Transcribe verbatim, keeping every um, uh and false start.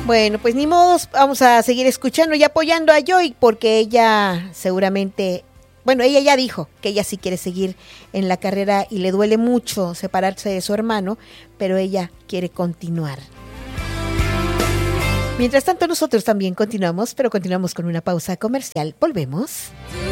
Bueno, pues ni modos, vamos a seguir escuchando y apoyando a Joy porque ella seguramente, bueno, ella ya dijo que ella sí quiere seguir en la carrera y le duele mucho separarse de su hermano, pero ella quiere continuar. Mientras tanto, nosotros también continuamos, pero continuamos con una pausa comercial. Volvemos.